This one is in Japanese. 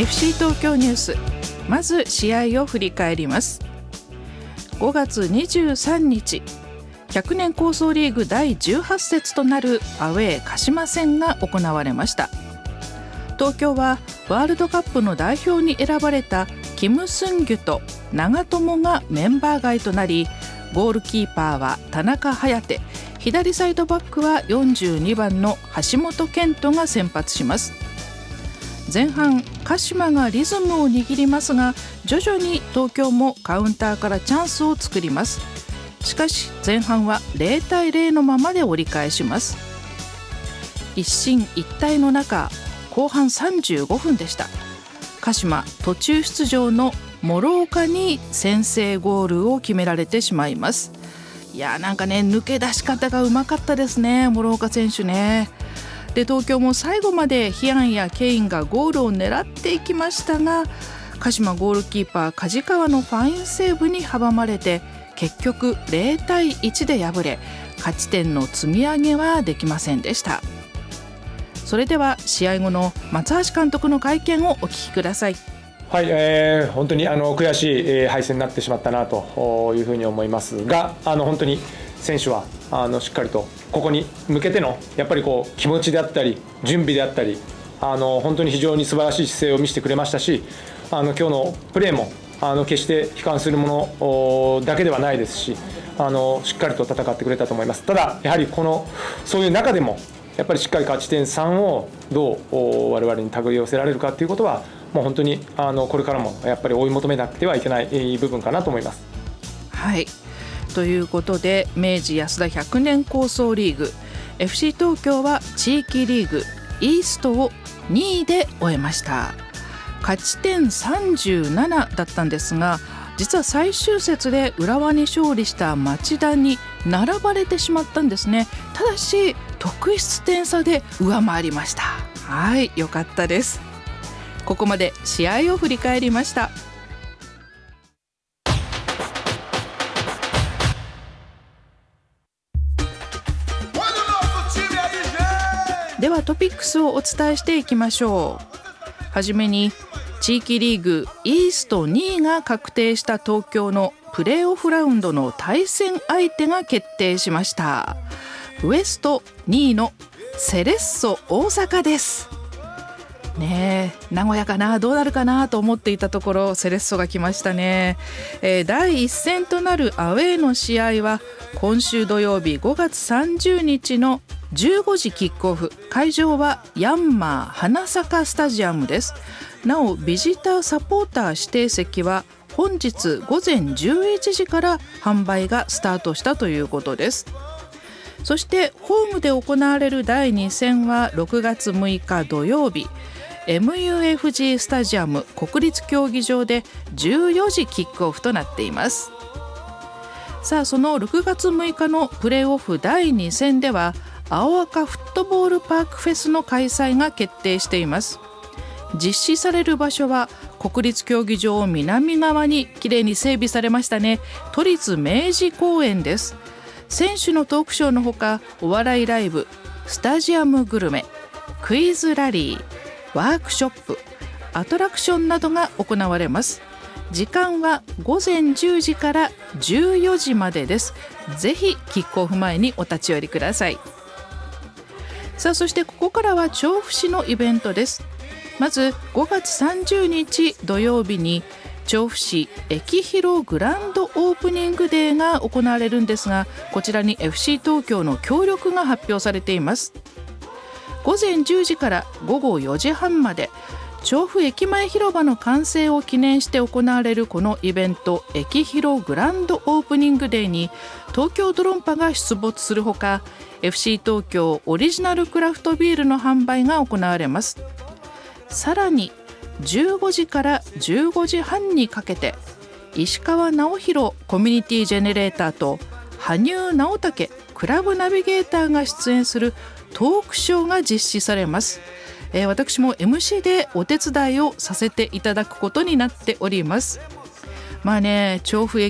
FC 東京ニュース、まず試合を振り返ります。5月23日、100年構想リーグ第18節となるアウェー鹿島戦が行われました。東京はワールドカップの代表に選ばれたキム・スンギュと長友がメンバー外となり、ゴールキーパーは田中颯、左サイドバックは42番の橋本健人が先発します。前半、鹿島がリズムを握りますが、徐々に東京もカウンターからチャンスを作ります。しかし前半は0対0のままで折り返します。一進一退の中、後半35分でした。鹿島途中出場の諸岡に先制ゴールを決められてしまいます。いやなんかね、抜け出し方がうまかったですね、諸岡選手ね。で、東京も最後までヒアンやケインがゴールを狙っていきましたが、鹿島ゴールキーパー梶川のファインセーブに阻まれて、結局0対1で敗れ、勝ち点の積み上げはできませんでした。それでは試合後の松橋監督の会見をお聞きください。 はい、本当に悔しい、敗戦になってしまったなというふうに思いますが、本当に選手はしっかりとここに向けてのやっぱり気持ちであったり準備であったり、本当に非常に素晴らしい姿勢を見せてくれましたし、今日のプレーも決して悲観するものだけではないですし、しっかりと戦ってくれたと思います。ただやはりそういう中でもやっぱりしっかり勝ち点3をどう我々に手繰り寄せられるかということは、もう本当にこれからもやっぱり追い求めなくてはいけない部分かなと思います。 はい、ということで、明治安田100年構想リーグ FC 東京は地域リーグイーストを2位で終えました。勝ち点37だったんですが、実は最終節で浦和に勝利した町田に並ばれてしまったんですね。ただし得失点差で上回りました。はい、よかったです。ここまで試合を振り返りました。ではトピックスをお伝えしていきましょう。はじめに地域リーグイースト2位が確定した東京のプレーオフラウンドの対戦相手が決定しました。ウエスト2位のセレッソ大阪ですね。名古屋かな、どうなるかなと思っていたところ、セレッソが来ましたね。第1戦となるアウェーの試合は今週土曜日5月30日の15時キックオフ。会場はヤンマー花坂スタジアムです。なおビジターサポーター指定席は本日午前11時から販売がスタートしたということです。そしてホームで行われる第2戦は6月6日土曜日、 MUFG スタジアム国立競技場で14時キックオフとなっています。さあ、その6月6日のプレーオフ第2戦では青赤フットボールパークフェスの開催が決定しています。実施される場所は国立競技場南側にきれいに整備されましたね、都立明治公園です。選手のトークショーのほか、お笑いライブ、スタジアムグルメ、クイズラリー、ワークショップ、アトラクションなどが行われます。時間は午前10時から14時までです。ぜひキックオフ前にお立ち寄りください。さあ、そしてここからは調布市のイベントです。まず5月30日土曜日に調布市駅広グランドオープニングデーが行われるんですが、こちらに FC 東京の協力が発表されています。午前10時から午後4時半まで、調布駅前広場の完成を記念して行われるこのイベント、駅広グランドオープニングデーに東京ドロンパが出没するほか、 FC 東京オリジナルクラフトビールの販売が行われます。さらに15時から15時半にかけて、石川直弘コミュニティジェネレーターと羽生直武クラブナビゲーターが出演するトークショーが実施されます。私も MC でお手伝いをさせていただくことになっております。まあね、調布